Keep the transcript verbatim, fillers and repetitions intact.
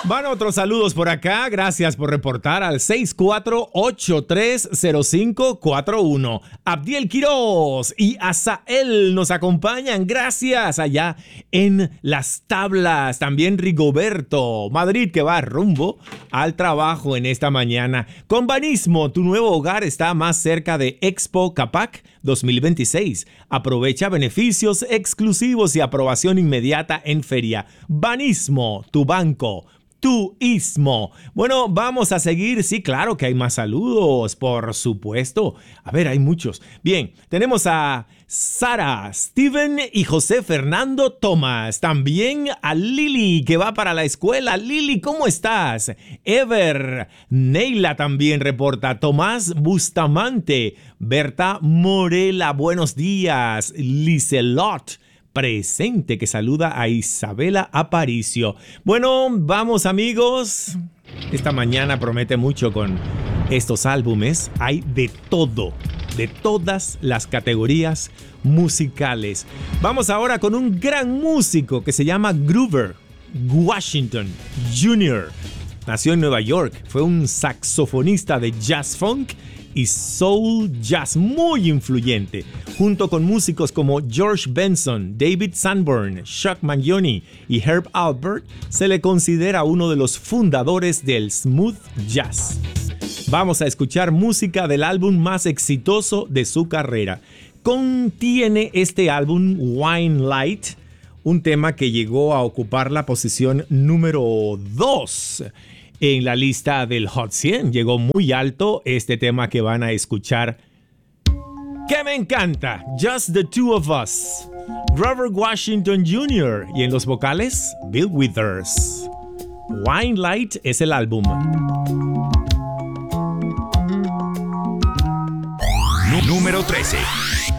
Van otros saludos por acá. Gracias por reportar al seis cuatro ocho tres cero cinco cuatro uno. Abdiel Quiroz y Azael nos acompañan. Gracias allá en Las Tablas. También Rigoberto Madrid, que va rumbo al trabajo en esta mañana. Con Banismo, tu nuevo hogar está más cerca de Expo Capac dos mil veintiséis. Aprovecha beneficios exclusivos y aprobación inmediata en feria. Banismo, tu banco. Tu ismo. Bueno, vamos a seguir. Sí, claro que hay más saludos, por supuesto. A ver, hay muchos. Bien, tenemos a Sara, Steven y José Fernando Tomás. También a Lili, que va para la escuela. Lili, ¿cómo estás? Ever, Neila también reporta. Tomás Bustamante, Berta Morela, buenos días. Liselot presente, que saluda a Isabela Aparicio. Bueno, vamos amigos. Esta mañana promete mucho con estos álbumes. Hay de todo, de todas las categorías musicales. Vamos ahora con un gran músico que se llama Grover Washington junior Nació en Nueva York. Fue un saxofonista de jazz funk y soul jazz muy influyente, junto con músicos como George Benson, David Sanborn, Chuck Mangione y Herb Alpert. Se le considera uno de los fundadores del smooth jazz. Vamos a escuchar música del álbum más exitoso de su carrera. Contiene este álbum Wine Light, un tema que llegó a ocupar la posición número dos en la lista del Hot cien. Llegó muy alto este tema que van a escuchar, que me encanta. Just the Two of Us. Grover Washington junior Y en los vocales, Bill Withers. Wine Light es el álbum. Número trece.